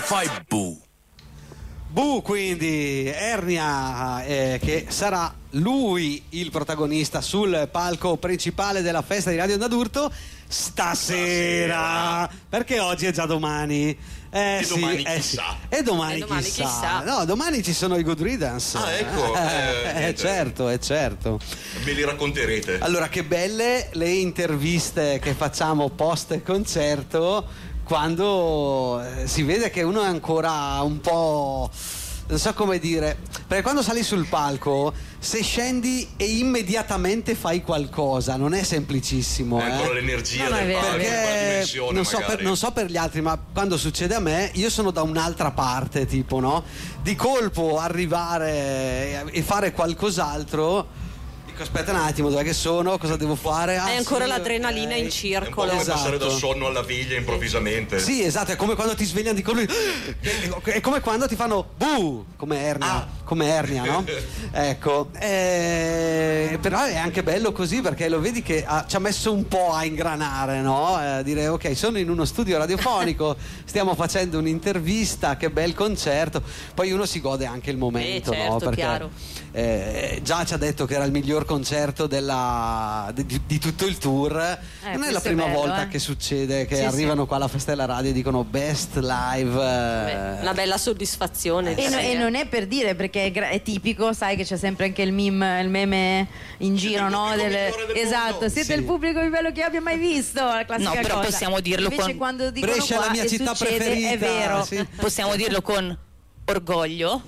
fai bu. Bu, quindi Ernia, che sarà lui il protagonista sul palco principale della festa di Radio Onda d'Urto stasera, perché oggi è già domani. E domani chissà. E domani chissà. No, domani ci sono i Good Riddance. Ah, ecco. Certo, è certo. Me li racconterete. Allora, che belle le interviste che facciamo post concerto, quando si vede che uno è ancora un po', non so come dire, perché quando sali sul palco, se scendi e immediatamente fai qualcosa, non è semplicissimo. È ancora l'energia del palco, quella dimensione, non so per gli altri, ma quando succede a me, io sono da un'altra parte, tipo, no? Di colpo arrivare e fare qualcos'altro. Aspetta un attimo, dov'è che sono? Cosa devo fare? È ancora l'adrenalina in circolo. È un po' come passare dal sonno alla veglia improvvisamente. Sì, esatto, è come quando ti svegliano di colpo. È come quando ti fanno buh, come ernia, no? Ecco, però è anche bello così, perché lo vedi che ci ha messo un po' a ingranare, no? Dire ok, sono in uno studio radiofonico, stiamo facendo un'intervista, che bel concerto. Poi uno si gode anche il momento, certo, no? Perché chiaro. Già ci ha detto che era il miglior concerto di tutto il tour. Non è la prima volta che succede che arrivano qua alla festa della radio e dicono best live. Una bella soddisfazione. E non è per dire, perché è tipico, sai che c'è sempre anche il meme in giro, no? Esatto, siete il pubblico più bello che abbia mai visto, la classica no, però cosa. Possiamo dirlo invece quando dicono Brescia è la mia città preferita, è vero. sì. Possiamo dirlo con orgoglio.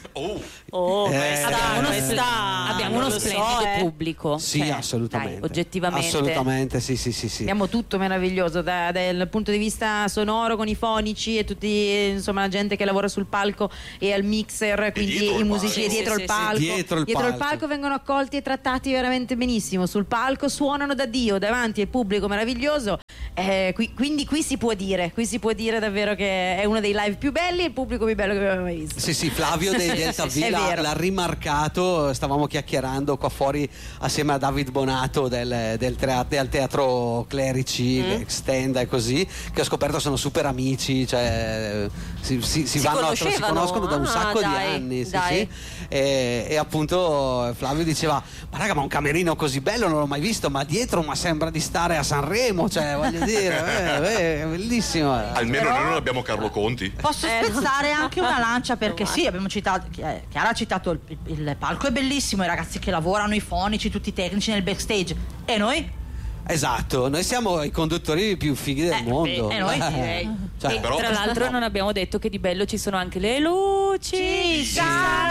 Abbiamo uno splendido pubblico. Sì, cioè, assolutamente. Dai, oggettivamente. Assolutamente, sì. Abbiamo tutto meraviglioso dal punto di vista sonoro, con i fonici e tutti, insomma, la gente che lavora sul palco e al mixer, quindi i musicisti dietro il palco. Dietro il palco vengono accolti e trattati veramente benissimo. Sul palco suonano da Dio, davanti al pubblico meraviglioso. Quindi qui si può dire davvero che è uno dei live più belli e il pubblico più bello che abbiamo mai visto. Sì, Flavio dei Delta V l'ha rimarcato. Stavamo chiacchierando qua fuori assieme a David Bonato del teatro Clerici, Extenda e così, che ho scoperto sono super amici, cioè si conoscono da un sacco di anni. Sì. E appunto Flavio diceva: ma raga, ma un camerino così bello non l'ho mai visto, ma dietro ma sembra di stare a Sanremo, cioè voglio dire, è bellissimo. Almeno noi non abbiamo Carlo Conti. Posso spezzare anche una lancia, perché sì, abbiamo citato, Chiara ha citato il palco è bellissimo, i ragazzi che lavorano, i fonici, tutti i tecnici nel backstage, e noi? Esatto, noi siamo i conduttori più fighi del mondo. E noi? Cioè, E tra l'altro non abbiamo detto che di bello ci sono anche le luci. Sì.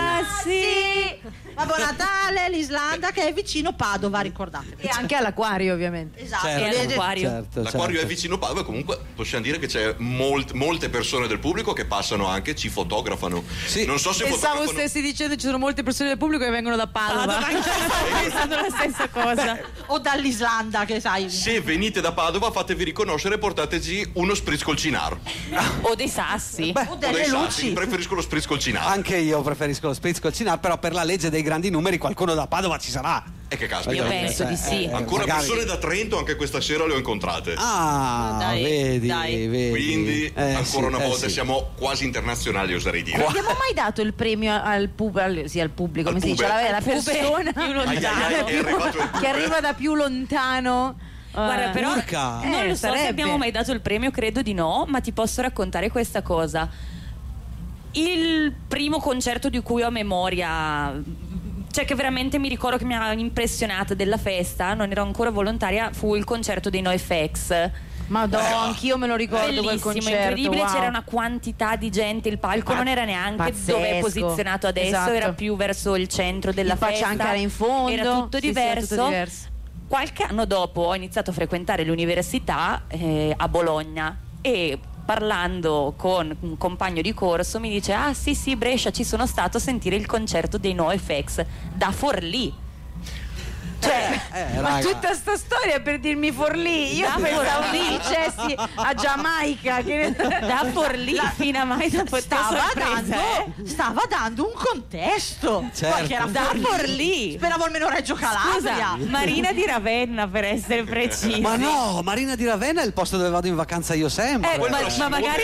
Babbo Natale, l'Islanda che è vicino Padova, ricordate. E anche all'acquario, ovviamente. Esatto. L'acquario è vicino Padova, comunque possiamo dire che c'è molte persone del pubblico che passano anche, ci fotografano. Sì. Non so se Pensavo fotografano... stessi dicendo ci sono molte persone del pubblico che vengono da Padova. Stavo pensando la stessa cosa. O dall'Islanda, che sai. Se venite da Padova, fatevi riconoscere e portateci uno spritz col cinar. O dei sassi. O delle luci. Preferisco lo spritz col cinar. anche io preferisco lo spritz col cinar, però per la legge dei grandi numeri qualcuno da Padova ci sarà. E che caspita. Io penso di sì. Ancora magari... persone da Trento, anche questa sera le ho incontrate. Vedi. Quindi ancora una volta sì. siamo quasi internazionali, oserei dire. Non abbiamo mai dato il premio al pubblico, come si dice, la persona più lontano. È arrivato il che arriva da più lontano. Guarda, però Urca. non lo so sarebbe. se abbiamo mai dato il premio, credo di no, ma ti posso raccontare questa cosa. Il primo concerto di cui ho memoria, cioè che veramente mi ricordo che mi ha impressionata della festa, non ero ancora volontaria, fu il concerto dei NoFX. Madonna, anch'io me lo ricordo quel Bellissimo, concerto, incredibile, wow. c'era una quantità di gente, il palco non era neanche dove è posizionato adesso, esatto. era più verso il centro della Il festa, faccianca era in fondo, era tutto sì, diverso. era tutto diverso. Qualche anno dopo ho iniziato a frequentare l'università a Bologna e parlando con un compagno di corso mi dice: ah sì, Brescia, ci sono stato a sentire il concerto dei NoFX da Forlì. Cioè, ma raga. tutta sta storia per dirmi Forlì, io pensavo che dicessi a Giamaica, che Da Forlì fino a mai Stava dando un contesto. Certo. Ma che era da Forlì. Speravo almeno Reggio Calabria. Scusa, Marina di Ravenna, per essere precisi. Ma no, Marina di Ravenna è il posto dove vado in vacanza io sempre. Ma magari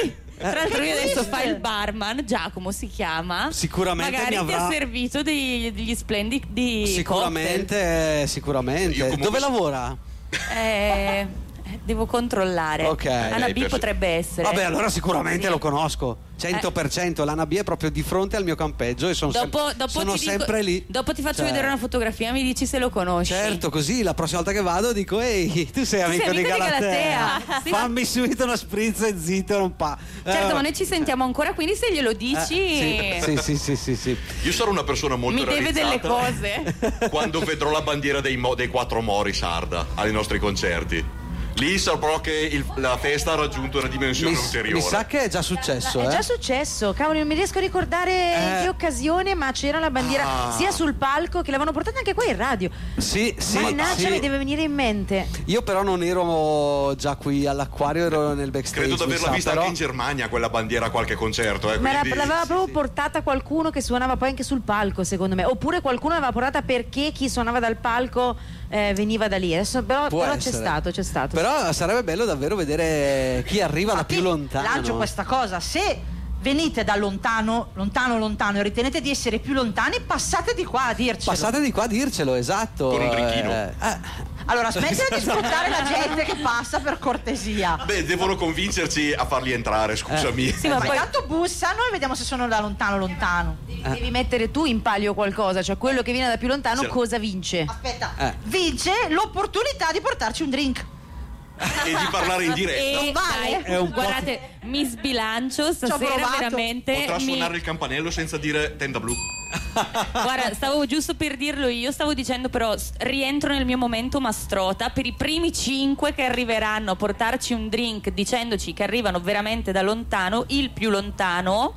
Tra l'altro io adesso fa il barman, Giacomo si chiama. Sicuramente magari mi avrà... ti ha servito degli splendidi Sicuramente. Dove lavora? Devo controllare. Anna B potrebbe essere. Vabbè, allora sicuramente lo conosco 100%. L'Anna B è proprio di fronte al mio campeggio e sono sempre lì. Dopo ti faccio vedere una fotografia, mi dici se lo conosci. Certo, così la prossima volta che vado dico: ehi, tu sei amico di Galatea. Sì. Fammi subito una spritz e zitto, non pa. Certo, ma noi ci sentiamo ancora, quindi se glielo dici. Sì. Io sarò una persona molto mi deve delle realizzata cose. quando vedrò la bandiera dei 4 mori sarda ai nostri concerti. Lì saprò che la festa ha raggiunto una dimensione ulteriore. Mi sa che è già successo. È già successo, cavolo, non mi riesco a ricordare in che occasione, ma c'era la bandiera sia sul palco che l'avevano portata anche qua in radio. Sì. Mannaggia, mi deve venire in mente. Io però non ero già qui all'acquario, ero nel backstage. Credo di averla vista anche in Germania quella bandiera a qualche concerto. Ma l'aveva proprio portata qualcuno che suonava poi anche sul palco, secondo me. Oppure qualcuno l'aveva portata perché chi suonava dal palco veniva da lì. Adesso, però c'è stato. Però sarebbe bello davvero vedere chi arriva da più lontano. Lancio questa cosa: se venite da lontano e ritenete di essere più lontani, passate di qua a dircelo. Esatto. Con un drinkino. Allora smettila di sfruttare la gente che passa, per cortesia. Beh, devono convincerci a farli entrare, scusami. Sì, ma poi tanto bussano e vediamo se sono da lontano. Devi mettere tu in palio qualcosa, cioè quello che viene da più lontano cosa vince? Aspetta, vince l'opportunità di portarci un drink e di parlare in diretta. Non vale. Guardate, mi sbilancio stasera veramente. Potrà suonare il campanello senza dire tenda blu. Guarda, stavo giusto per dirlo io, stavo dicendo però rientro nel mio momento mastrota per i primi 5 che arriveranno a portarci un drink dicendoci che arrivano veramente da lontano, il più lontano.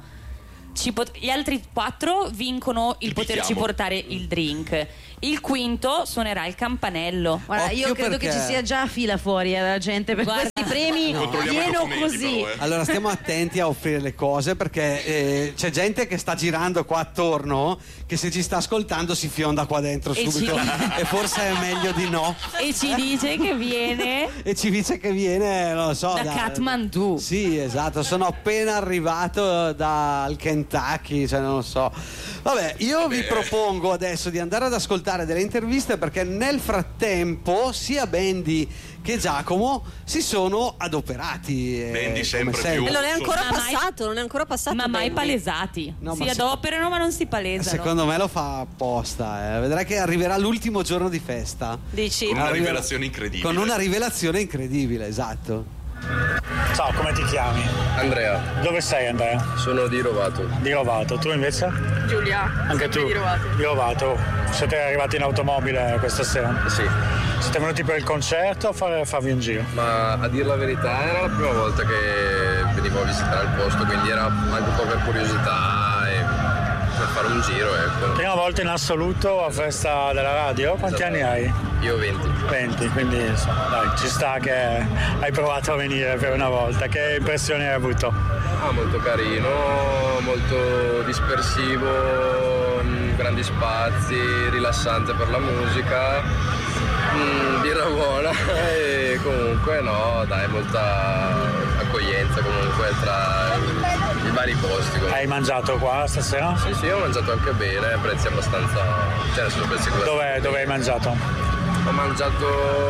Gli altri 4 vincono il poterci portare il drink. Il quinto suonerà il campanello. Guarda, io credo che ci sia già fila fuori la gente per questi premi pieno così. Allora stiamo attenti a offrire le cose, perché c'è gente che sta girando qua attorno che se ci sta ascoltando si fionda qua dentro subito e forse è meglio di no. E ci dice che viene non lo so, da Kathmandu. Sì, esatto, sono appena arrivato dal Kentucky, cioè non lo so. Vabbè, io vi propongo adesso di andare ad ascoltare delle interviste, perché nel frattempo sia Bendy che Giacomo si sono adoperati. Bendy sempre più. Non è ancora passato. Ma mai palesati. Si adoperano ma non si palesano. Secondo me lo fa apposta. Vedrai che arriverà l'ultimo giorno di festa. Dici? Con una rivelazione incredibile. Esatto. Ciao, come ti chiami? Andrea. Dove sei, Andrea? Sono di Rovato. Di Rovato. Tu invece? Giulia. Anche tu? Di Rovato. Di Rovato. Siete arrivati in automobile questa sera? Sì. Siete venuti per il concerto o farvi un giro? Ma a dire la verità era la prima volta che venivo a visitare il posto, quindi era anche un po' per curiosità e per fare un giro, ecco. Prima volta in assoluto a festa della radio? Quanti anni hai? Io 20. 20, quindi insomma, dai, ci sta che hai provato a venire per una volta. Che impressioni hai avuto? Molto carino, molto dispersivo, grandi spazi, rilassante per la musica, birra buona e comunque molta accoglienza comunque tra i vari posti. Comunque. Hai mangiato qua stasera? Sì, ho mangiato anche bene, prezzi abbastanza. Sono prezzi Dove hai mangiato? Ho mangiato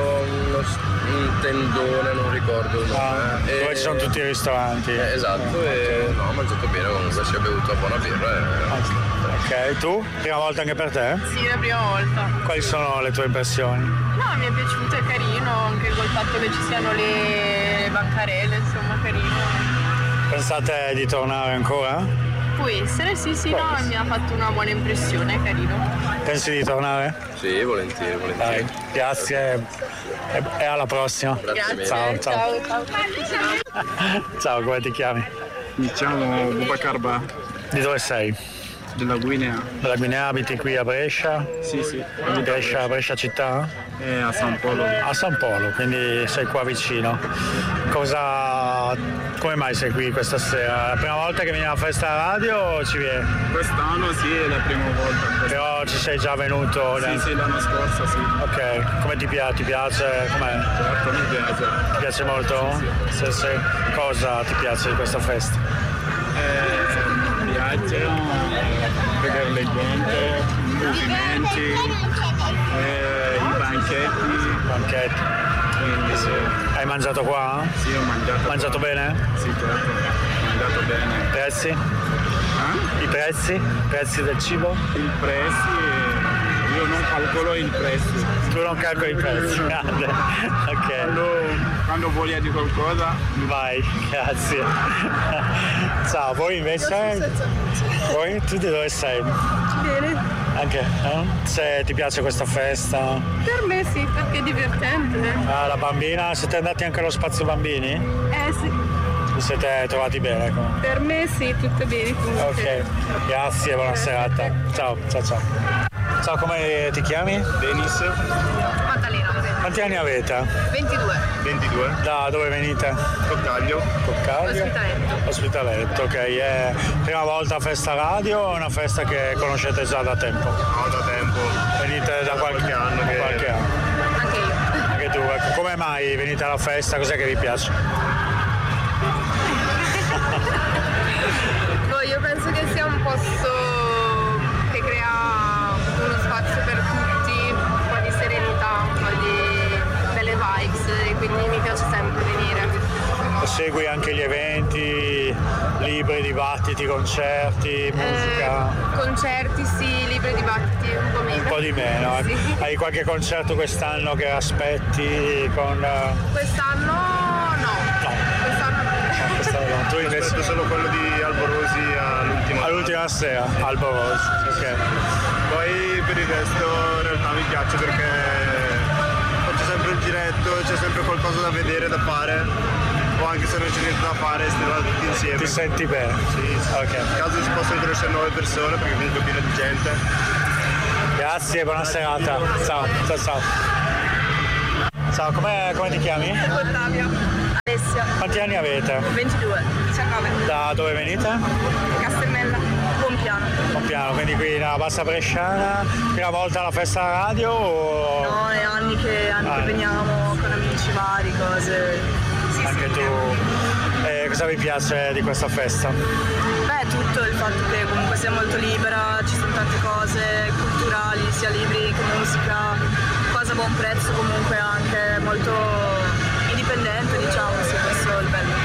un tendone, non ricordo il nome. Dove ci sono tutti i ristoranti. Esatto, e ho mangiato bene comunque, si è bevuto una buona birra. Ok, tu? Prima volta anche per te? Sì, la prima volta. Quali sono le tue impressioni? No, mi è piaciuto, è carino, anche col fatto che ci siano le bancarelle, insomma, carino. Pensate di tornare ancora? Può essere, sì, no, mi ha fatto una buona impressione, carino. Pensi di tornare? Sì, volentieri. Dai, grazie e alla prossima. Grazie. Ciao. Ciao, come ti chiami? Mi chiamo Boubacar Ba. Di dove sei? Della Guinea. Della Guinea, abiti qui a Brescia? Sì. Brescia città? A San Polo. A San Polo, quindi sei qua vicino. Cosa come mai sei qui questa sera? La prima volta che vieni alla festa radio o ci vieni? Quest'anno sì, è la prima volta. Però ci sei già venuto? Sì, l'anno scorso sì. Ok, come ti piace? Ti piace? Com'è? Certo, mi piace. Ti piace molto? Sì. Cosa ti piace di questa festa? Mi piace vedere le gente, i movimenti, i banchetti. Quindi, sì. Hai mangiato qua? Sì, ho mangiato. Mangiato bene? Sì, certo, ho mangiato bene. Prezzi? I prezzi? I prezzi del cibo? I prezzi, io non calcolo i prezzi. Tu non calcoli i prezzi? Grande. Ok. Quando voglia di qualcosa. Vai, grazie. Ciao, voi invece? Voi? Tu di dove sei? Bene. Anche? Se ti piace questa festa? Per me sì, perché è divertente. La bambina, siete andati anche allo spazio bambini? Sì. Vi siete trovati bene? Per me sì, tutto bene comunque. Ok, grazie, buona serata. Ciao. Ciao, come ti chiami? Denis. Maddalena. Quanti anni avete? 22. Da dove venite? Coccaglio. Ospitaletto, ok. È prima volta a festa radio o una festa che conoscete già da tempo? No, da tempo. Venite da qualche anno? Qualche anno. Anche io. Anche tu, ecco. Come mai venite alla festa? Cos'è che vi piace? Io penso che sia un posto che crea uno spazio per tutti, un po' di serenità, un po' di belle vibes e quindi mi piace sempre venire. Segui anche gli eventi, libri, dibattiti, concerti, musica? Concerti sì, libri, dibattiti un po' meno. Un po' di meno. Sì. Hai qualche concerto quest'anno che aspetti con... Quest'anno no. Quest'anno no. Tu invece? Aspetto solo quello di Alborosi all'ultima sera, Alborosi, ok. Poi per il resto in realtà mi piace perché faccio sempre il giretto, c'è sempre qualcosa da vedere, da fare, o anche se non c'è niente da fare, stiamo tutti insieme. Ti senti bene? Sì. Ok. In caso si possono conoscere nuove persone perché comunque è pieno di gente. Grazie, buona serata. Ciao. Ciao, come ti chiami? Ottavia. Alessia. Quanti anni avete? 22. 19. Da dove venite? Castelmella. Compiano, quindi qui nella Bassa Bresciana, prima volta alla festa radio o... No, è anni che veniamo con amici vari, cose. Sì, anche tu. Cosa vi piace di questa festa? Beh, tutto, il fatto che comunque sia molto libera, ci sono tante cose culturali, sia libri che musica, cosa a buon prezzo comunque anche, molto indipendente, diciamo, sì, questo è il bello.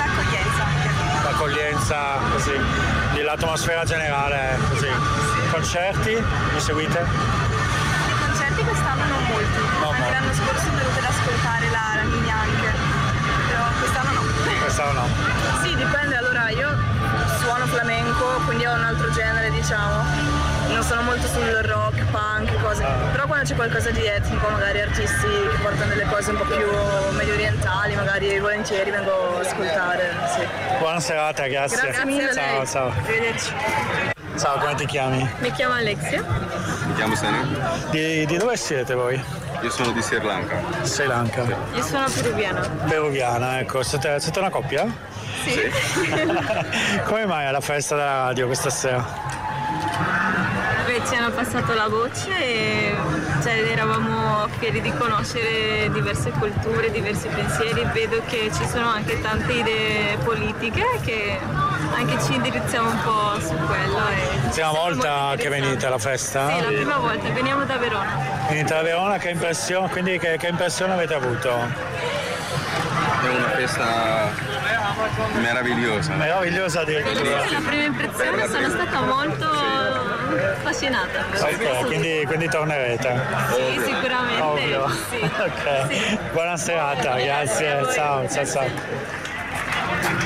L'accoglienza, così, l'atmosfera generale, così. Concerti, mi seguite? Concerti quest'anno non molti, anche l'anno scorso sono venuta ad ascoltare la Mini anche, però quest'anno no. Quest'anno no? Sì, dipende, allora io suono flamenco, quindi ho un altro genere, diciamo. Non sono molto sul rock, punk, cose. Però quando c'è qualcosa di etnico, magari artisti che portano delle cose un po' più medio orientali, magari volentieri vengo ad ascoltare. Sì. Buona serata, grazie. Grazie mille. Ciao. Arrivederci. Ciao, come ti chiami? Mi chiamo Alexia. Mi chiamo Sena. Di dove siete voi? Io sono di Sri Lanka. Sri Lanka. Io sono peruviana. Peruviana, ecco. Siete una coppia? Sì. Come mai alla festa della radio questa sera? Beh, ci hanno passato la voce e eravamo fieri di conoscere diverse culture, diversi pensieri. Vedo che ci sono anche tante idee politiche che anche ci indirizziamo un po' su quello. Prima volta che venite alla festa? Sì, la prima volta, veniamo da Verona. Venite da Verona, che impressione avete avuto? È una festa meravigliosa. Meravigliosa addirittura. La prima impressione sono stata molto affascinata. Ok, quindi tornerete? Sì, sicuramente. Ovvio. Sì. Ok, sì. Buona serata, grazie. Ciao.